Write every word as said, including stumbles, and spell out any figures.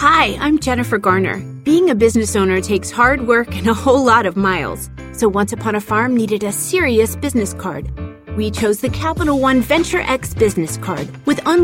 Hi, I'm Jennifer Garner. Being a business owner takes hard work and a whole lot of miles. So Once Upon a Farm needed a serious business card. We chose the Capital One Venture X business card with unlimited